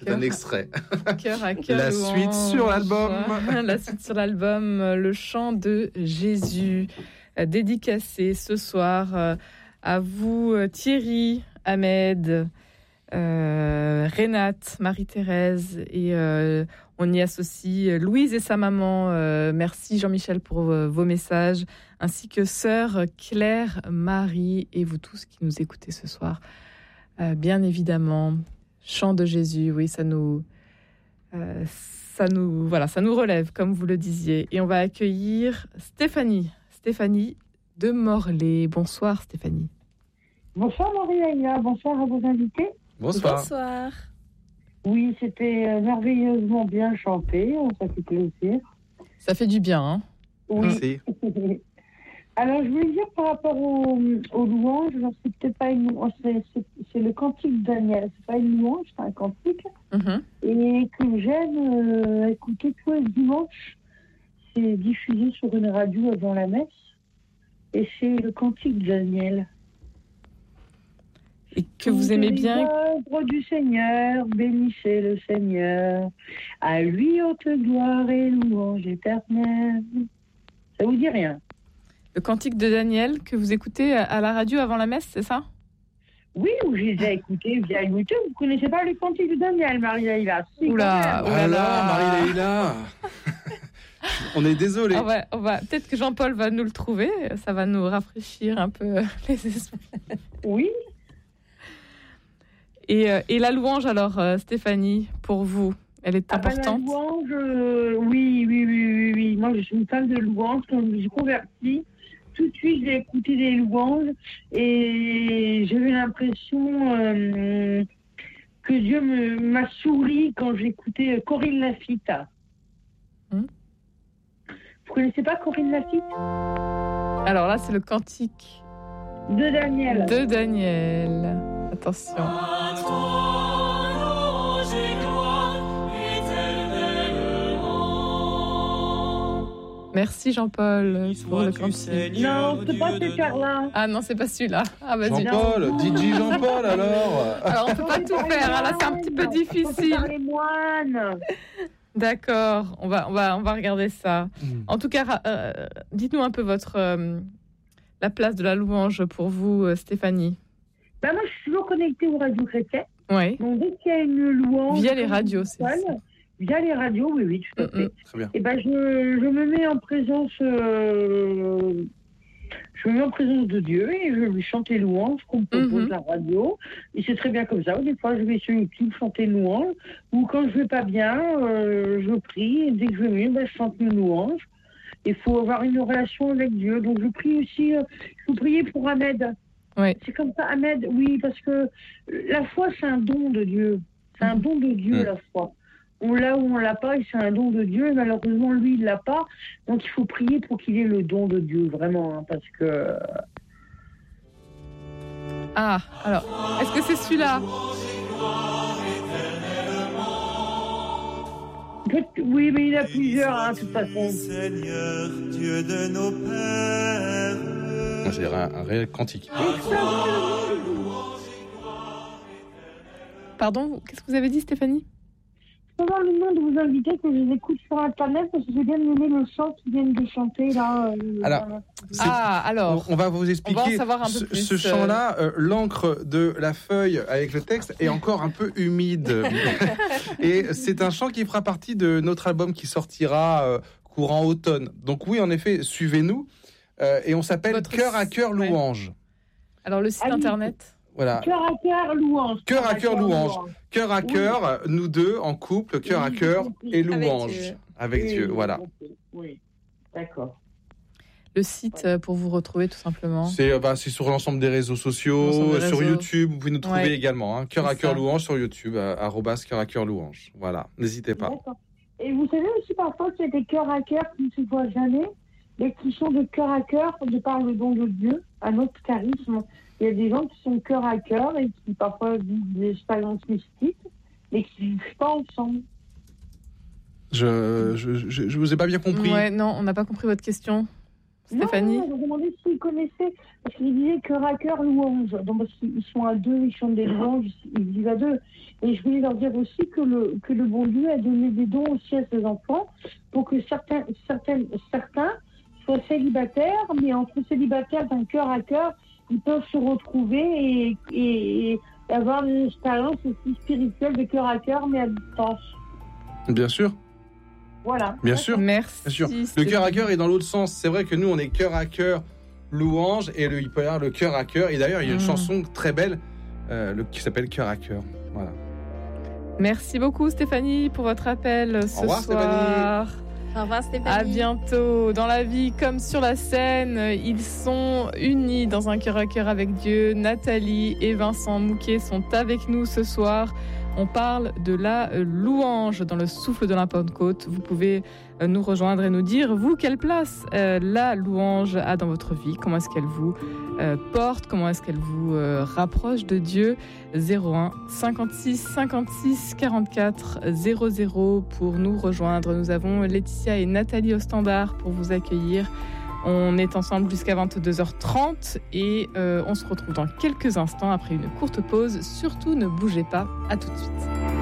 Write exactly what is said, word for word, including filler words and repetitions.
C'est un extrait. Cœur à cœur. La louange. suite sur l'album. La suite sur l'album, le chant de Jésus, dédicacé ce soir à vous, Thierry, Ahmed, euh, Renate, Marie-Thérèse, et euh, on y associe Louise et sa maman. Euh, merci Jean-Michel pour euh, vos messages, ainsi que sœur Claire, Marie et vous tous qui nous écoutez ce soir. Euh, bien évidemment, chant de Jésus, oui, ça nous, euh, ça nous, voilà, ça nous relève, comme vous le disiez. Et on va accueillir Stéphanie, Stéphanie de Morlaix. Bonsoir Stéphanie. Bonsoir Marie-Laïla, bonsoir à vos invités. Bonsoir. Bonsoir. Oui, c'était merveilleusement bien chanté, ça fait plaisir. Ça fait du bien, hein. Oui. Merci. Alors, je voulais dire par rapport aux, aux louanges, c'est peut-être pas une louange, c'est, c'est, c'est le cantique de Daniel. C'est pas une louange, c'est un cantique. Mm-hmm. Et que j'aime euh, écouter tous les dimanches. C'est diffusé sur une radio avant la messe. Et c'est le cantique de Daniel. Et que vous aimez bien. L'œuvre du Seigneur, bénissez le Seigneur. À lui haute gloire et louange éternelle. Ça vous dit rien? Le cantique de Daniel que vous écoutez à la radio avant la messe, c'est ça? Oui, ou j'ai déjà écouté via YouTube. Vous connaissez pas le cantique de Daniel, Marie-Laïla? Si, Oula, oula, Alors, Marie-Laïla, on est désolé. On va, on va, peut-être que Jean-Paul va nous le trouver. Ça va nous rafraîchir un peu les esprits. Oui. Et, et la louange, alors, Stéphanie, pour vous, elle est importante? Ah ben, la louange, euh, oui, oui, oui, oui, oui. Moi, je suis une fan de louange. Quand je me suis convertie, tout de suite, j'ai écouté des louanges et j'avais l'impression euh, que Dieu me, m'a souri quand j'écoutais Corinne Laffitte. Hum. Vous connaissez pas Corinne Laffitte? Alors là, c'est le cantique de Daniel. De Daniel. Attention. Merci Jean-Paul pour le cantique. Non, c'est pas ce cœur-là. Ah non, c'est pas celui-là. Ah, vas-y. Jean-Paul, D J Jean-Paul alors. Alors on peut pas tout faire, hein. Là c'est un petit peu difficile. Les moines. D'accord, on va, on va, on va regarder ça. Mmh. En tout cas, euh, dites-nous un peu votre euh, la place de la louange pour vous, euh, Stéphanie. Ben moi, je suis toujours connectée aux radios chrétiennes. Oui. Donc dès qu'il y a une louange, via les radios, c'est ça. Via les radios, oui, oui, tout à fait. Mmh, très bien. Et ben je, je me mets en présence, euh, je me mets en présence de Dieu et je lui chante les louanges qu'on me propose mmh. la radio. Et c'est très bien comme ça. Des fois, je vais sur YouTube chanter une louange. Ou quand je vais pas bien, euh, je prie. Et dès que je vais mieux, ben, je chante une louange. Il faut avoir une relation avec Dieu. Donc je prie aussi. Euh, il faut prier pour Ahmed. Oui. C'est comme ça, Ahmed. Oui, parce que la foi, c'est un don de Dieu. C'est un don de Dieu, mmh. la foi. On l'a ou on l'a pas, et c'est un don de Dieu. Et malheureusement, lui, il l'a pas. Donc, il faut prier pour qu'il ait le don de Dieu, vraiment, hein, parce que. Ah, alors, est-ce que c'est celui-là? Oui, mais il y en a plusieurs, hein, de toute façon. Seigneur, Dieu de nos pères. C'est un, un réel cantique. Pardon, qu'est-ce que vous avez dit, Stéphanie? Je peux avoir le nom de vos invités que je les écoute sur Internet parce que j'ai bien aimé le chant qu'ils viennent de chanter là. Euh, alors, ah, alors, on va vous expliquer on va en savoir un peu ce, plus. ce chant-là. Euh, l'encre de la feuille avec le texte est encore un peu humide. Et c'est un chant qui fera partie de notre album qui sortira euh, courant automne. Donc oui, en effet, suivez-nous. Euh, et on s'appelle Votre... Cœur à cœur louange. Ouais. Alors le site ah, internet. Voilà. Cœur à cœur louange. Cœur à cœur louange. Cœur à cœur, oui. Nous deux en couple, cœur à cœur et louange. Avec, Avec oui, Dieu, oui, voilà. Oui, d'accord. Le site pour vous retrouver tout simplement. C'est, bah, c'est sur l'ensemble des réseaux sociaux, des réseaux. Sur YouTube, vous pouvez nous trouver ouais. également. Hein. Cœur à cœur louange sur YouTube, arrobas cœur à cœur louange. Voilà, n'hésitez pas. D'accord. Et vous savez aussi parfois qu'il y a des cœurs à cœur qui ne se voient jamais, mais qui sont de cœur à cœur de par le don de Dieu, un autre charisme. Il y a des gens qui sont cœur à cœur et qui parfois vivent des expériences mystiques, mais qui ne vivent pas ensemble. Je, je, je, je vous ai pas bien compris. Ouais, non, on n'a pas compris votre question. Stéphanie? Non, non, je demandais s'ils connaissaient, parce qu'ils disaient cœur à cœur louange. Donc, parce qu'ils sont à deux, ils chantent des louanges, ils vivent à deux. Et je voulais leur dire aussi que le, que le bon Dieu a donné des dons aussi à ses enfants pour que certains, certains, certains soient célibataires, mais entre célibataires d'un cœur à cœur, ils peuvent se retrouver et, et, et avoir une expérience aussi spirituelle de cœur à cœur, mais à distance. Bien sûr. Voilà. Bien sûr. Merci. Bien sûr. Le cœur à cœur est dans l'autre sens. C'est vrai que nous, on est cœur à cœur louange et le, il peut y avoir le cœur à cœur. Et d'ailleurs, il y a une mmh. chanson très belle euh, le, qui s'appelle Cœur à cœur. Voilà. Merci beaucoup, Stéphanie, pour votre appel ce Au revoir, soir. Stéphanie. Au revoir Stéphanie. À bientôt. Dans la vie comme sur la scène, ils sont unis dans un cœur à cœur avec Dieu. Nathalie et Vincent Mouquet sont avec nous ce soir. On parle de la louange dans le souffle de la Pentecôte. Vous pouvez nous rejoindre et nous dire, vous, quelle place euh, la louange a dans votre vie? Comment est-ce qu'elle vous euh, porte? Comment est-ce qu'elle vous euh, rapproche de Dieu? zéro un cinquante-six cinquante-six quarante-quatre zéro zéro pour nous rejoindre. Nous avons Laetitia et Nathalie au standard pour vous accueillir. On est ensemble jusqu'à vingt-deux heures trente et euh, on se retrouve dans quelques instants après une courte pause. Surtout ne bougez pas, à tout de suite.